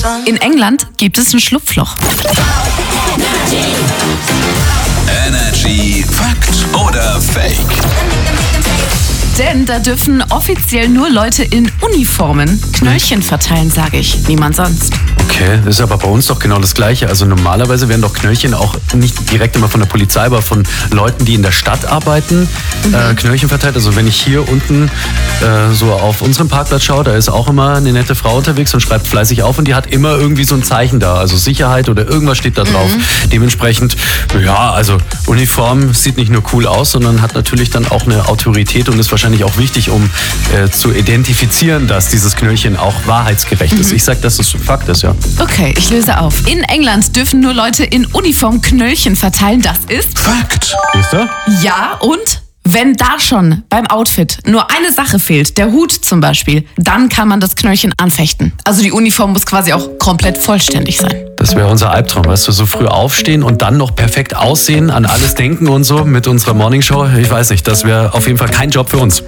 In England gibt es ein Schlupfloch. Energy Fakt oder Fake? Denn da dürfen offiziell nur Leute in Uniformen Knöllchen verteilen, sage ich. Niemand sonst. Okay, das ist aber bei uns doch genau das Gleiche. Also normalerweise werden doch Knöllchen auch nicht direkt immer von der Polizei, aber von Leuten, die in der Stadt arbeiten, Knöllchen verteilt. Also wenn ich hier unten so auf unserem Parkplatz schaue, da ist auch immer eine nette Frau unterwegs und schreibt fleißig auf und die hat immer irgendwie so ein Zeichen da. Also Sicherheit oder irgendwas steht da drauf. Dementsprechend, ja, also Uniform sieht nicht nur cool aus, sondern hat natürlich dann auch eine Autorität und ist wahrscheinlich auch wichtig, um zu identifizieren, dass dieses Knöllchen auch wahrheitsgerecht ist. Ich sag, dass das ein Fakt ist, ja. Okay, ich löse auf. In England dürfen nur Leute in Uniform Knöllchen verteilen. Das ist Fakt. Siehst du? ja. Und wenn da schon beim Outfit nur eine Sache fehlt, der Hut zum Beispiel, dann kann man das Knöllchen anfechten. Also die Uniform muss quasi auch komplett vollständig sein. Das wäre unser Albtraum, weißt du, so früh aufstehen und dann noch perfekt aussehen, an alles denken und so mit unserer Morningshow. Ich weiß nicht, das wäre auf jeden Fall kein Job für uns.